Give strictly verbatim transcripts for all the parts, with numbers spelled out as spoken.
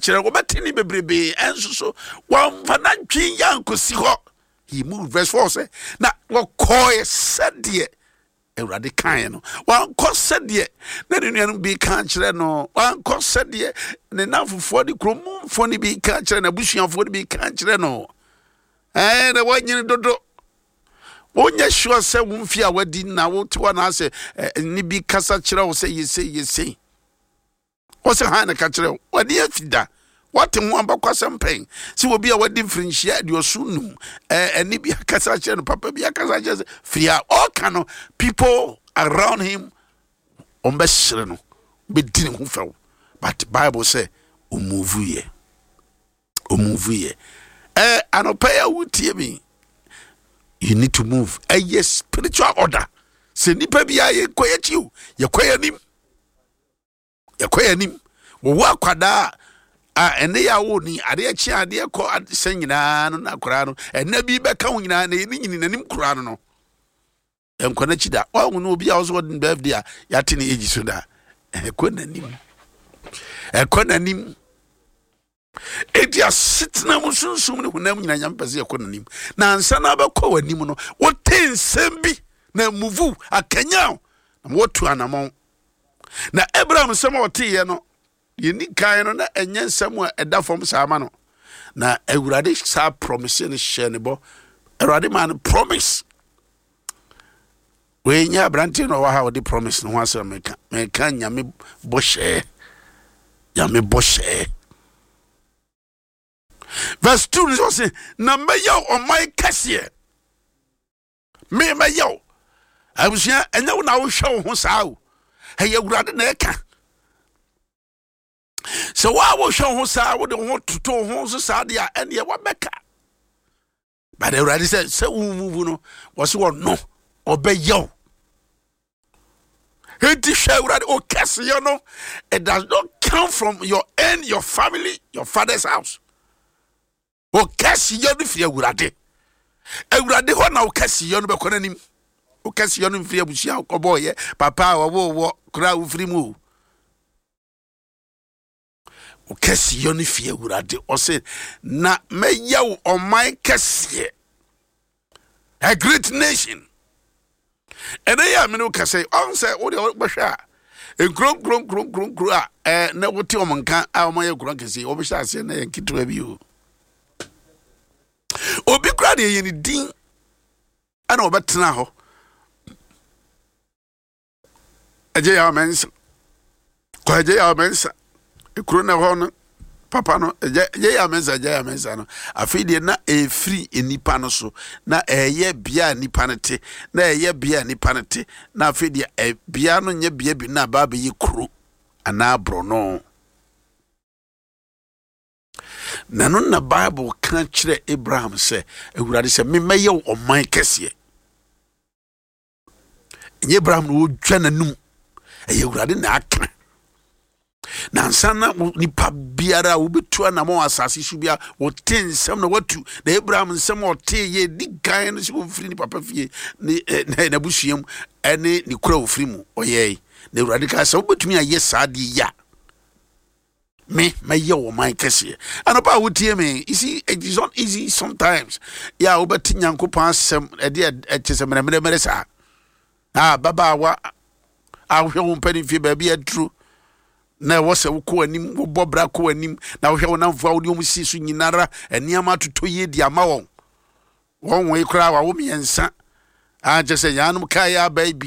kyerɛ wobɛtini bebrebe enso so wamfa na dwen yankosi hɔ. He moved. Verse four say na wɔkɔɛ sɛdeɛ Awurade kan no wankɔ sɛdeɛ na ne nuanom bi ka kyerɛ no wankɔ sɛdeɛ ne nafofoɔ de kuromfoɔ ne bi ka kyerɛ na busuafoɔ ne bi ka kyerɛ no eh na wanyini dodo wonya sure sɛ womfi a wadi na wote wa na sɛ ne bi kasa kyerɛ wo sɛ yese yese wo sɛ ha na ka kyerɛ wo wadi afida wate ho ambakwa sɛmpɛn si obi a wadi mfrinhyia de osunu eh ne bi kasa kyerɛ no papa bi kasa kyerɛ sɛ fria all kind of people around him on be hyere no be di ne ho fɛw but Bible say o move ye o move ye eh anopa ya wutie mi. You need to move. A yes, spiritual order. Se nipa bia ye koye chiu, ye koye nim. Ye koye nim. Wo wa kwada a ene ya wo ni ade achi ade ko sen nyina no na kora no. Ene bi be ka wo nyina na ni nyina nim kora no no. Enko na chida. Wa wo no obi a wo so den birthday a ya te ne age so da. E ko na nim. E ko na nim. Eti asitna musunsum ne hunam nyina nyampese ekononim na ansa na abekɔ wanim no wote nsɛm bi na muvu akanya na wotu anamon na Abraham sɛm wote ye no yeni kan no na enye nsɛm a ɛda fam saama no na Awurade sa promise ne hyɛ ne bɔ Awurade man promise we nya brante no wa ha wo promise no ho asɛm meka meka nyame bɔ hyɛ nyame bɔ hyɛ. Verse two is also na meyo on my kasiye me meyo abusua enya wo na wo hwe wo ho saa o he Awurade na eka so wa wo hwe ho saa wo de ho toto ho so saa de a ene wa beka but Awurade said se wo move no wo se wo no obeyo he di hwe Awurade o kasiye no it does not come from your end your family your father's house. O kasi yo no fie Awurade Awurade ho na o kasi yo no be konanim o kasi yo no fie abusia okobo ye papa wo wo wo kra wo firi mu o kasi yo no fie Awurade o se na meya wo oman kasi a great nation and ya me no kase on say o de behwa e grom grom grom grom gro a eh na wote o manka a o man ye grom kasi o be sha ase na yankitwa bi o obi kura de yeni din ana obetena ho aje ya mensa ko aje ya mensa ikuru na ho no papa no aje ya mensa aje ya mensa no afide na e free enipa no so na eye bia nipa no te na eye bia nipa no te na afide e bia no nya bia bi na ba ba yi kuru ana bro no. Nano na Bible kan kyerɛ Abraham sɛ Awurade sɛ me mɛyɛ wo ɔman kɛseɛ. Nye Abraham no dwa nanum ɛyɛ Awurade na aka. Na ansana nipa biara wo betu anamo asase so bia wo ten nsɛm na watu na Abraham nsɛm ɔte ye di gan no so wo firi ni papa fie ne na busuam ɛne ni kura wo firi mu ɔyɛ na Awurade ka sɛ wo betumi ayɛ saa de ya me my yo my kesi and about what me you see it is not easy sometimes yeah obeti nyankopon sem e de etese mere mere mere sa ah baba wa ahwe wo mpani fie ba bia true na wo se wo ko anim wo bobra ko anim na wo hwe wo namfo wo de o si so nyinara eniama toto ye di ama won won we kra wa wo miensa ah je se yanum kai ya baby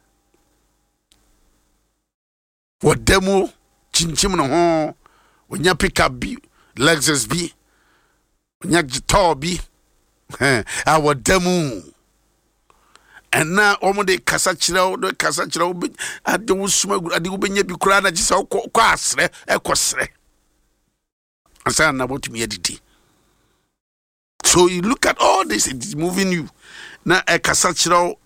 wo demo chinchim no ho onya pickup bi Lexus bi onya guitar bi eh awo demu ena omo de kasa kire de kasa kire ade wo suma ade wo benya bi kura na gisa ko asre ekosre asa na botumi edidi. So you look at all this, it is moving you na e kasa kire